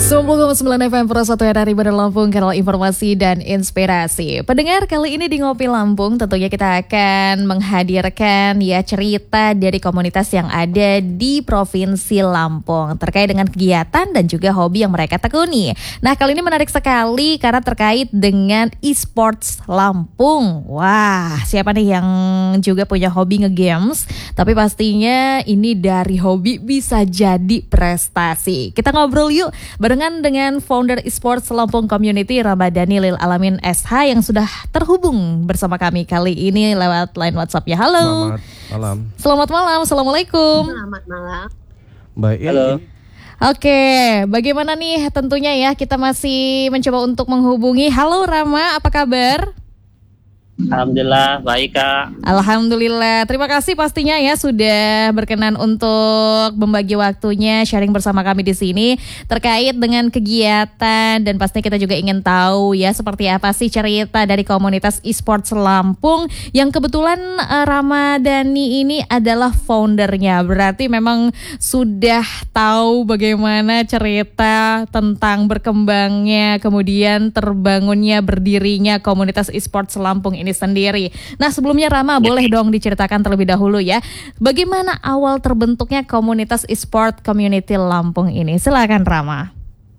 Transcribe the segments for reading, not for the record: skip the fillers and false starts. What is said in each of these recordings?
90,9 FM Pro 1 RRI Bandar Lampung, kanal informasi dan inspirasi. Pendengar, kali ini di Ngopi Lampung tentunya kita akan menghadirkan cerita dari komunitas yang ada di Provinsi Lampung terkait dengan kegiatan dan juga hobi yang mereka tekuni. Nah, kali ini menarik sekali karena terkait dengan e-sports Lampung. Wah, siapa nih yang juga punya hobi nge-games, tapi pastinya ini dari hobi bisa jadi prestasi. Kita ngobrol yuk barengan dengan founder esports Lampung Community Ramadhani Lil Alamin SH yang sudah terhubung bersama kami kali ini lewat line WhatsApp-nya. Halo. Selamat malam. Selamat malam. Assalamualaikum. Selamat malam. Baik. Halo. Oke, bagaimana nih tentunya ya kita masih mencoba untuk menghubungi. Halo Rama, apa kabar? Alhamdulillah, baik Kak. Alhamdulillah, terima kasih pastinya ya sudah berkenan untuk membagi waktunya sharing bersama kami di sini terkait dengan kegiatan dan pastinya kita juga ingin tahu ya seperti apa sih cerita dari komunitas esports Lampung yang kebetulan Ramadhani ini adalah foundernya. Berarti memang sudah tahu bagaimana cerita tentang berkembangnya kemudian terbangunnya berdirinya komunitas esports Lampung ini sendiri. Nah, sebelumnya Rama boleh dong diceritakan terlebih dahulu ya, bagaimana awal terbentuknya komunitas e-sport community Lampung ini? Silakan Rama.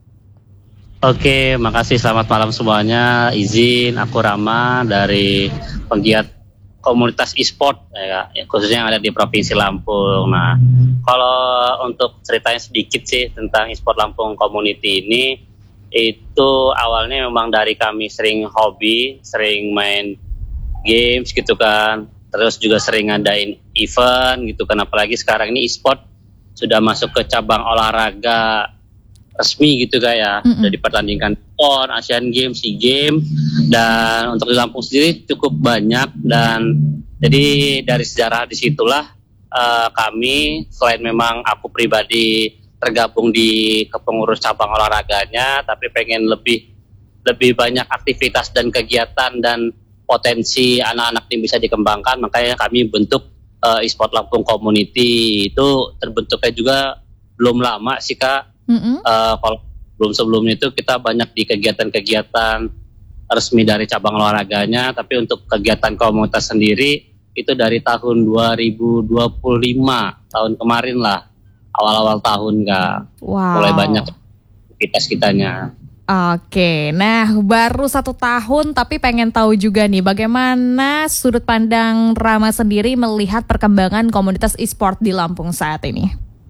Oke, makasih. Selamat malam semuanya. Izin aku Rama dari penggiat komunitas e-sport ya, khususnya yang ada di Provinsi Lampung. Nah, kalau untuk ceritanya sedikit sih tentang e-sport Lampung Community ini, itu awalnya memang dari kami sering hobi, sering main games gitu kan, terus juga sering ngadain event gitu kan, apalagi sekarang ini e-sport sudah masuk ke cabang olahraga resmi gitu kayak sudah dipertandingkan PON, Asian Games, SEA Games, dan untuk di Lampung sendiri cukup banyak. Dan jadi dari sejarah disitulah kami selain memang aku pribadi tergabung di kepengurus cabang olahraganya, tapi pengen lebih banyak aktivitas dan kegiatan dan potensi anak-anak ini bisa dikembangkan, makanya kami bentuk e-sport Lampung Community. Itu terbentuknya juga belum lama sih Kak. Kalau belum sebelumnya itu kita banyak di kegiatan-kegiatan resmi dari cabang olahraganya, tapi untuk kegiatan komunitas sendiri itu dari tahun 2025, tahun kemarin lah, awal-awal tahun Kak. Wow. Mulai banyak aktivitas kitanya. Oke, nah baru 1 tahun tapi pengen tahu juga nih bagaimana sudut pandang Rama sendiri melihat perkembangan komunitas e-sport di Lampung saat ini.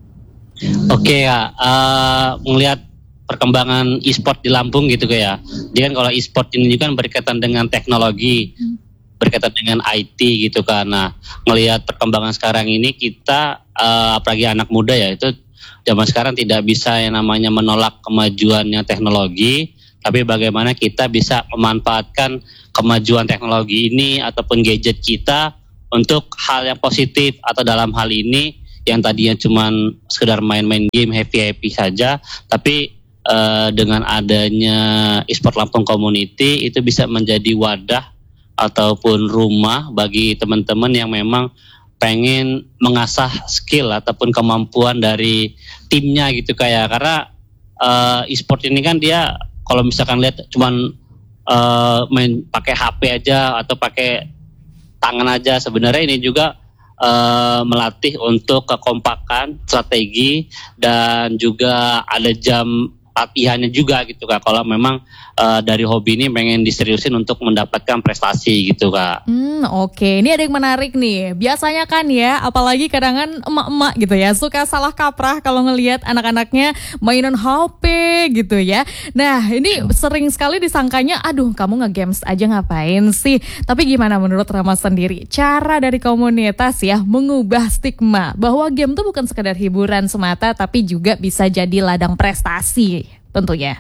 Oke ya, melihat perkembangan e-sport di Lampung gitu ya. Jadi kan kalau e-sport ini kan berkaitan dengan teknologi, berkaitan dengan IT gitu kan. Nah, melihat perkembangan sekarang ini kita apalagi anak muda ya, itu zaman sekarang tidak bisa yang namanya menolak kemajuannya teknologi, tapi bagaimana kita bisa memanfaatkan kemajuan teknologi ini ataupun gadget kita untuk hal yang positif, atau dalam hal ini yang tadinya cuma sekedar main-main game happy-happy saja, tapi dengan adanya eSport Lampung Community itu bisa menjadi wadah ataupun rumah bagi teman-teman yang memang pengen mengasah skill ataupun kemampuan dari timnya gitu kayak. Karena e-sport ini kan dia kalau misalkan lihat cuman main pakai HP aja atau pakai tangan aja, sebenarnya ini juga melatih untuk kekompakan, strategi, dan juga ada jam latihannya juga gitu Kak. Kalau memang dari hobi ini pengen diseriusin untuk mendapatkan prestasi gitu Kak. Oke, ini ada yang menarik nih. Biasanya kan ya, apalagi kadang-kadang emak-emak gitu ya, suka salah kaprah kalau ngelihat anak-anaknya mainan HP gitu ya. Nah, ini sering sekali disangkanya, aduh kamu nge-games aja ngapain sih? Tapi gimana menurut Rama sendiri? Cara dari komunitas ya mengubah stigma bahwa game tuh bukan sekedar hiburan semata, tapi juga bisa jadi ladang prestasi tentunya.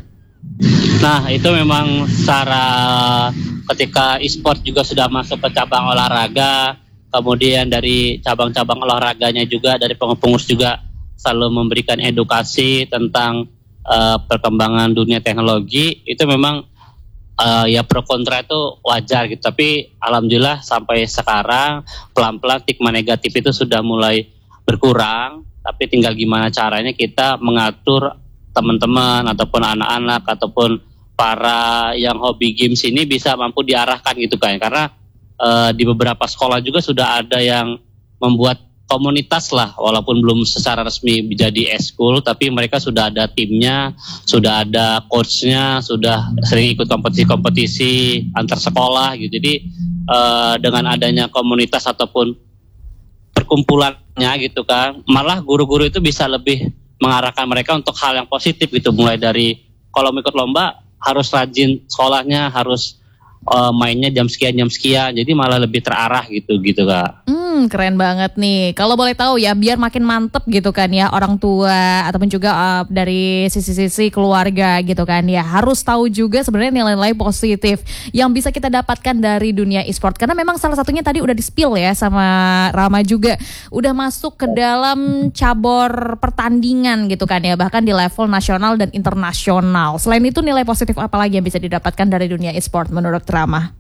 Nah, itu memang secara ketika e-sport juga sudah masuk ke cabang olahraga, kemudian dari cabang-cabang olahraganya juga dari pengurus juga selalu memberikan edukasi tentang perkembangan dunia teknologi. Itu memang ya pro kontra itu wajar gitu, tapi alhamdulillah sampai sekarang pelan-pelan stigma negatif itu sudah mulai berkurang, tapi tinggal gimana caranya kita mengatur teman-teman ataupun anak-anak ataupun para yang hobi games ini bisa mampu diarahkan gitu kan, karena di beberapa sekolah juga sudah ada yang membuat komunitas lah, walaupun belum secara resmi jadi eskul, tapi mereka sudah ada timnya, sudah ada coachnya, sudah sering ikut kompetisi-kompetisi antar sekolah gitu. Jadi dengan adanya komunitas ataupun perkumpulannya gitu kan, malah guru-guru itu bisa lebih mengarahkan mereka untuk hal yang positif gitu, mulai dari kalau ikut lomba harus rajin sekolahnya, harus mainnya jam sekian, jadi malah lebih terarah gitu Kak. Keren banget nih. Kalau boleh tahu ya, biar makin mantep gitu kan ya, orang tua ataupun juga dari sisi-sisi keluarga gitu kan ya, harus tahu juga sebenarnya nilai-nilai positif yang bisa kita dapatkan dari dunia e-sport. Karena memang salah satunya tadi udah di-spill ya sama Rama juga, udah masuk ke dalam cabur pertandingan gitu kan ya, bahkan di level nasional dan internasional. Selain itu, nilai positif apa lagi yang bisa didapatkan dari dunia e-sport menurut Rama?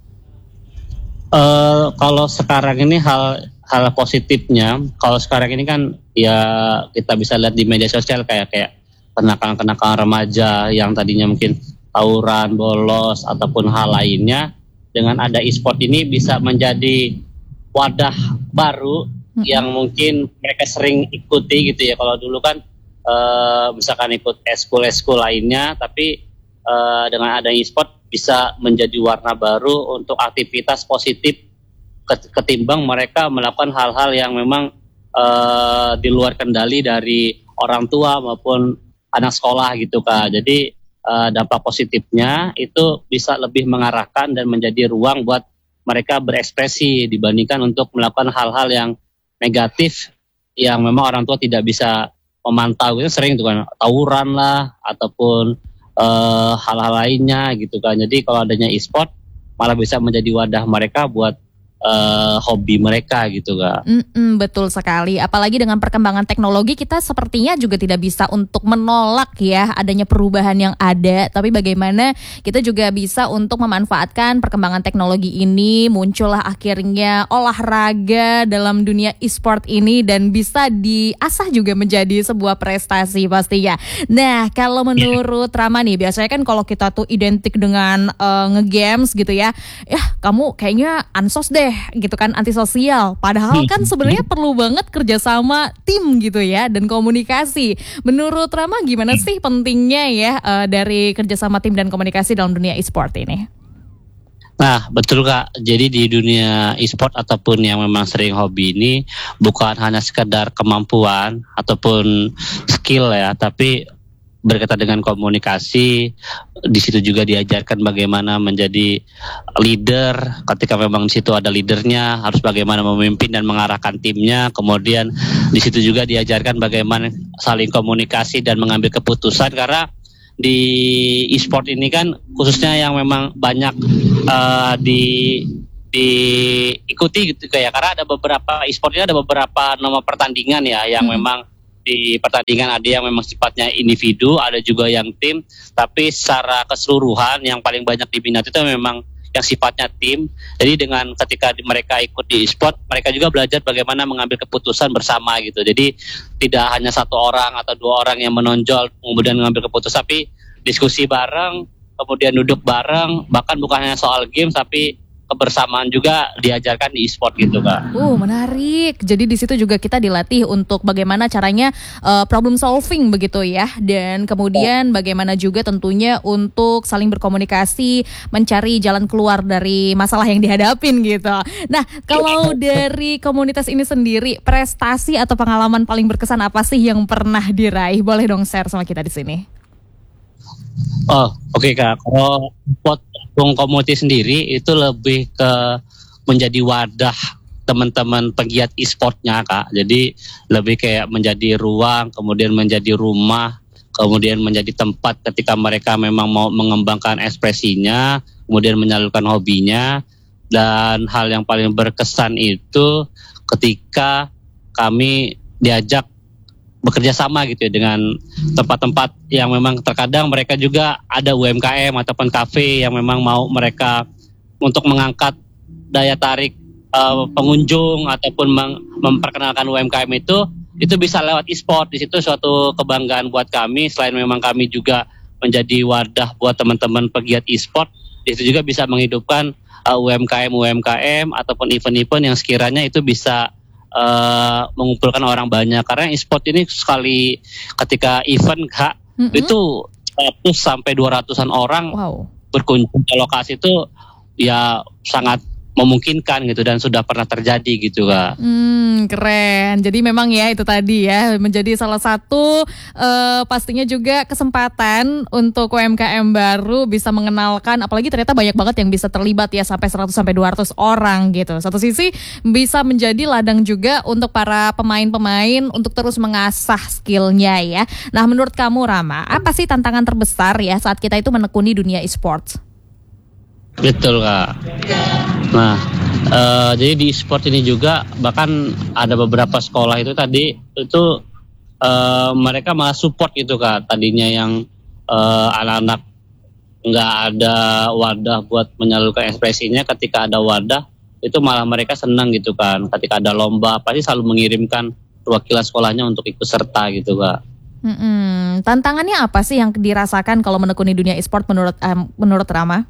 Kalau sekarang ini hal positifnya, kalau sekarang ini kan ya kita bisa lihat di media sosial kayak kenakalan remaja yang tadinya mungkin tawuran, bolos ataupun hal lainnya, dengan ada e-sport ini bisa menjadi wadah baru yang mungkin mereka sering ikuti gitu ya. Kalau dulu kan misalkan ikut eskul lainnya, tapi dengan ada e-sport bisa menjadi warna baru untuk aktivitas positif ketimbang mereka melakukan hal-hal yang memang di luar kendali dari orang tua maupun anak sekolah gitu Kak. Jadi dampak positifnya itu bisa lebih mengarahkan dan menjadi ruang buat mereka berekspresi dibandingkan untuk melakukan hal-hal yang negatif yang memang orang tua tidak bisa memantau. Itu sering tuh kan, tawuran lah ataupun hal-hal lainnya gitu kan. Jadi kalau adanya e-sport malah bisa menjadi wadah mereka buat hobi mereka gitu Kak. Betul sekali. Apalagi dengan perkembangan teknologi, kita sepertinya juga tidak bisa untuk menolak ya adanya perubahan yang ada. Tapi bagaimana kita juga bisa untuk memanfaatkan perkembangan teknologi ini, muncullah akhirnya olahraga dalam dunia e-sport ini dan bisa diasah juga menjadi sebuah prestasi pastinya. Nah, kalau menurut Rama nih, biasanya kan kalau kita tuh identik dengan nge-games gitu ya, kamu kayaknya ansos deh gitu kan, antisosial. Padahal kan sebenarnya perlu banget kerjasama tim gitu ya dan komunikasi. Menurut Rama gimana sih pentingnya ya dari kerjasama tim dan komunikasi dalam dunia e-sport ini? Nah betul Kak, jadi di dunia e-sport ataupun yang memang sering hobi ini bukan hanya sekedar kemampuan ataupun skill ya, tapi berkaitan dengan komunikasi. Di situ juga diajarkan bagaimana menjadi leader. Ketika memang di situ ada leadernya, harus bagaimana memimpin dan mengarahkan timnya. Kemudian di situ juga diajarkan bagaimana saling komunikasi dan mengambil keputusan, karena di e-sport ini kan khususnya yang memang banyak diikuti gitu kayak, karena ada beberapa e-sport ini ada beberapa nomor pertandingan ya yang memang di pertandingan ada yang memang sifatnya individu, ada juga yang tim, tapi secara keseluruhan yang paling banyak diminati itu memang yang sifatnya tim. Jadi dengan ketika mereka ikut di e-sport, mereka juga belajar bagaimana mengambil keputusan bersama gitu. Jadi tidak hanya satu orang atau dua orang yang menonjol kemudian mengambil keputusan, tapi diskusi bareng, kemudian duduk bareng, bahkan bukan hanya soal game tapi kebersamaan juga diajarkan di e-sport gitu Kak. Menarik. Jadi di situ juga kita dilatih untuk bagaimana caranya problem solving begitu ya, dan kemudian bagaimana juga tentunya untuk saling berkomunikasi, mencari jalan keluar dari masalah yang dihadapin gitu. Nah, kalau dari komunitas ini sendiri, prestasi atau pengalaman paling berkesan apa sih yang pernah diraih? Boleh dong share sama kita di sini. Oke Kak. Kalau komunitas sendiri itu lebih ke menjadi wadah teman-teman penggiat e-sportnya Kak. Jadi lebih kayak menjadi ruang, kemudian menjadi rumah, kemudian menjadi tempat ketika mereka memang mau mengembangkan ekspresinya, kemudian menyalurkan hobinya. Dan hal yang paling berkesan itu ketika kami diajak bekerja sama gitu ya dengan tempat-tempat yang memang terkadang mereka juga ada UMKM ataupun kafe yang memang mau mereka untuk mengangkat daya tarik pengunjung ataupun memperkenalkan UMKM itu, itu bisa lewat e-sport. Di situ suatu kebanggaan buat kami. Selain memang kami juga menjadi wadah buat teman-teman pegiat e-sport, di situ juga bisa menghidupkan UMKM ataupun event-event yang sekiranya itu bisa mengumpulkan orang banyak. Karena e-sport ini sekali ketika event Kak, itu 100 sampai 200-an orang berkunjung ke lokasi itu ya sangat memungkinkan gitu dan sudah pernah terjadi gitu Kak. Keren. Jadi memang ya itu tadi ya menjadi salah satu pastinya juga kesempatan untuk UMKM baru bisa mengenalkan, apalagi ternyata banyak banget yang bisa terlibat ya sampai 100 sampai 200 orang gitu. Satu sisi bisa menjadi ladang juga untuk para pemain-pemain untuk terus mengasah skillnya ya. Nah, menurut kamu Rama, apa sih tantangan terbesar ya saat kita itu menekuni dunia e-sports? Betul Kak. Nah, jadi di e-sport ini juga bahkan ada beberapa sekolah itu tadi itu mereka malah support gitu Kak. Tadinya yang anak-anak nggak ada wadah buat menyalurkan ekspresinya, ketika ada wadah itu malah mereka senang gitu kan. Ketika ada lomba pasti selalu mengirimkan perwakilan sekolahnya untuk ikut serta gitu Kak. Tantangannya apa sih yang dirasakan kalau menekuni dunia e-sport menurut Rama?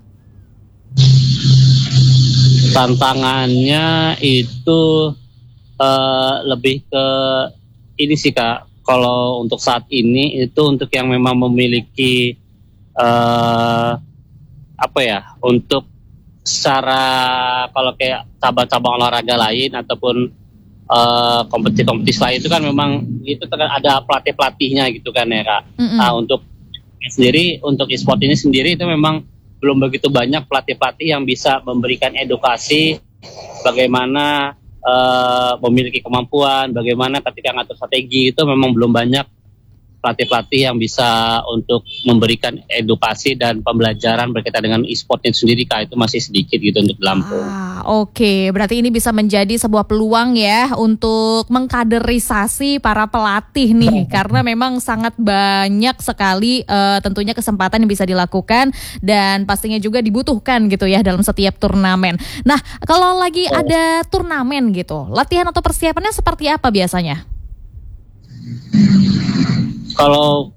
Tantangannya itu lebih ke ini sih Kak. Kalau untuk saat ini itu untuk yang memang memiliki untuk secara kalau kayak cabang-cabang olahraga lain ataupun kompetisi-kompetisi lain itu kan memang itu kan ada pelatih-pelatihnya gitu kan ya Kak. Nah, untuk e-sport ini sendiri itu memang belum begitu banyak pelatih-pelatih yang bisa memberikan edukasi bagaimana memiliki kemampuan, bagaimana ketika ngatur strategi, itu memang belum banyak pelatih-pelatih yang bisa untuk memberikan edukasi dan pembelajaran berkaitan dengan e-sport itu sendiri Kak, itu masih sedikit gitu untuk Lampung. Oke, berarti ini bisa menjadi sebuah peluang ya untuk mengkaderisasi para pelatih nih, karena memang sangat banyak sekali tentunya kesempatan yang bisa dilakukan dan pastinya juga dibutuhkan gitu ya dalam setiap turnamen. Nah, kalau lagi ada turnamen gitu, latihan atau persiapannya seperti apa biasanya? Kalau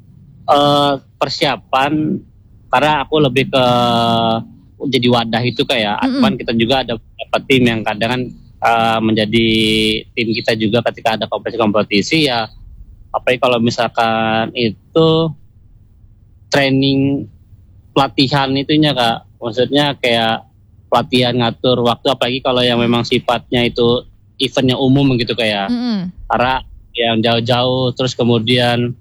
persiapan, karena aku lebih ke jadi wadah itu kayak, cuman kita juga ada beberapa tim yang kadang kan menjadi tim kita juga ketika ada kompetisi-kompetisi ya. Apalagi kalau misalkan itu training pelatihan itunya Kak, maksudnya kayak pelatihan ngatur waktu, apalagi kalau yang memang sifatnya itu eventnya umum gitu kayak, karena yang jauh-jauh, terus kemudian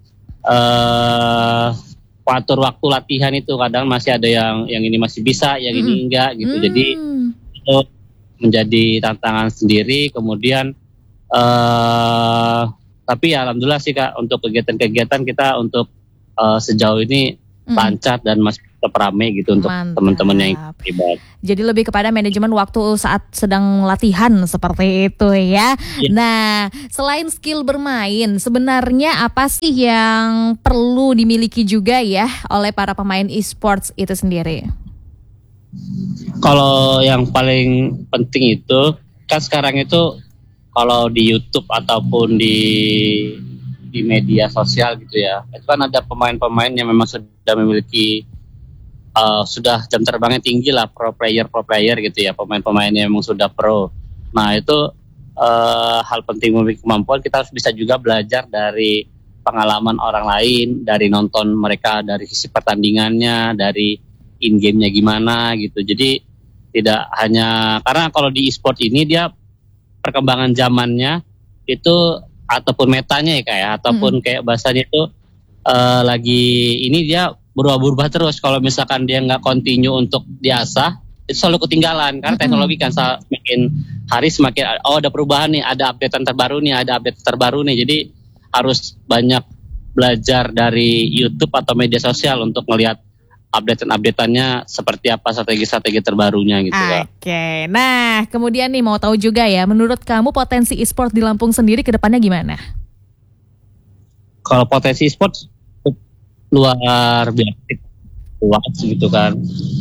atur waktu latihan itu kadang masih ada yang ini masih bisa, yang ini enggak gitu. Jadi itu menjadi tantangan sendiri. Kemudian tapi ya alhamdulillah sih Kak, untuk kegiatan-kegiatan kita untuk sejauh ini lancar dan masih tetap ramai gitu untuk teman-teman yang terlibat. Jadi lebih kepada manajemen waktu saat sedang latihan seperti itu ya. Nah, selain skill bermain, sebenarnya apa sih yang perlu dimiliki juga ya oleh para pemain e-sports itu sendiri? Kalau yang paling penting itu kan sekarang itu kalau di YouTube ataupun di media sosial gitu ya, itu kan ada pemain-pemain yang memang sudah memiliki sudah jam terbangnya tinggi lah, pro player gitu ya, pemain-pemain yang memang sudah pro. Nah itu hal penting memiliki kemampuan, kita harus bisa juga belajar dari pengalaman orang lain, dari nonton mereka, dari sisi pertandingannya, dari in-game-nya gimana gitu. Jadi tidak hanya, karena kalau di e-sport ini dia perkembangan zamannya itu ataupun metanya ya kayak, ataupun kayak bahasanya itu lagi ini dia berubah-ubah terus. Kalau misalkan dia nggak continue untuk diasah, itu selalu ketinggalan karena teknologi kan semakin hari semakin ada perubahan nih, ada updatean terbaru nih, jadi harus banyak belajar dari YouTube atau media sosial untuk melihat updateannya seperti apa, strategi terbarunya gitu Kak. Oke, nah kemudian nih mau tahu juga ya, menurut kamu potensi e-sport di Lampung sendiri ke depannya gimana? Kalau potensi e-sport luar biasa, luas gitu kan,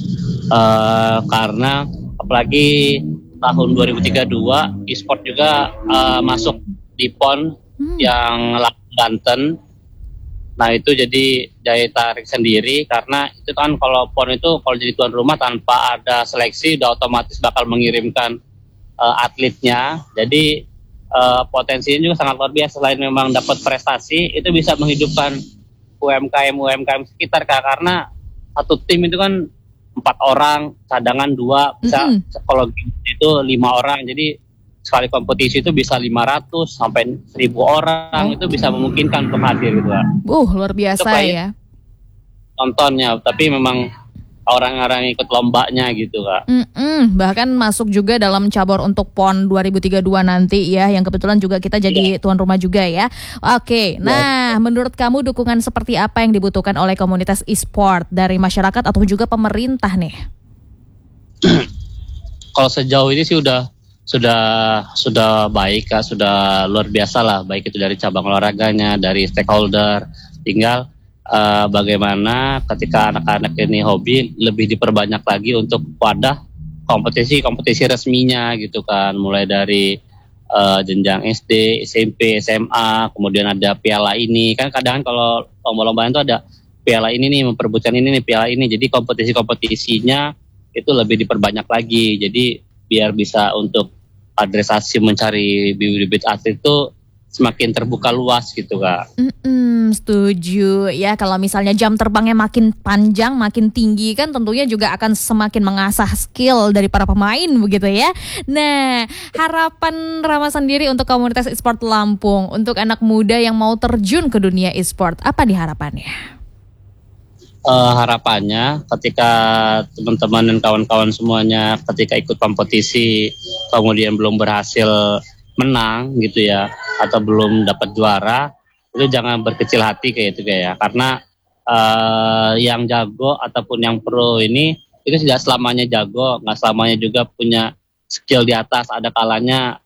karena apalagi tahun 2032 e-sport juga masuk di PON yang Banten. Nah itu jadi daya tarik sendiri karena itu kan kalau PON itu kalau jadi tuan rumah tanpa ada seleksi udah otomatis bakal mengirimkan atletnya. Jadi potensinya juga sangat luar biasa. Selain memang dapat prestasi, itu bisa menghidupkan UMKM sekitar Kak, karena satu tim itu kan 4 orang, cadangan 2, bisa kalau itu 5 orang. Jadi sekali kompetisi itu bisa 500 sampai 1000 orang, itu bisa memungkinkan untuk hadir gitu Kak. Luar biasa ya. Nontonnya, tapi memang orang-orang ikut lombanya gitu Kak. Bahkan masuk juga dalam cabur untuk PON 2032 nanti ya, yang kebetulan juga kita jadi tuan rumah juga ya. Oke, nah menurut kamu dukungan seperti apa yang dibutuhkan oleh komunitas e-sport dari masyarakat atau juga pemerintah nih? Kalau sejauh ini sih sudah baik Kak, sudah luar biasa lah, baik itu dari cabang olahraganya, dari stakeholder, tinggal bagaimana ketika anak-anak ini hobi lebih diperbanyak lagi untuk wadah kompetisi resminya gitu kan, mulai dari jenjang SD, SMP, SMA, kemudian ada piala ini kan, kadang kalau lomba-lombaan itu ada piala ini nih, memperebutkan ini nih, piala ini, jadi kompetisinya itu lebih diperbanyak lagi, jadi biar bisa untuk adresasi mencari bibit-bibit atlet itu semakin terbuka luas gitu Kak. Setuju ya, kalau misalnya jam terbangnya makin panjang, makin tinggi kan tentunya juga akan semakin mengasah skill dari para pemain begitu ya. Nah, harapan Rama sendiri untuk komunitas e-sport Lampung, untuk anak muda yang mau terjun ke dunia e-sport, apa nih harapannya? Harapannya ketika teman-teman dan kawan-kawan semuanya ketika ikut kompetisi kemudian belum berhasil menang gitu ya, atau belum dapat juara, itu jangan berkecil hati kayak itu kayak, karena yang jago ataupun yang pro ini itu tidak selamanya jago, nggak selamanya juga punya skill di atas, ada kalanya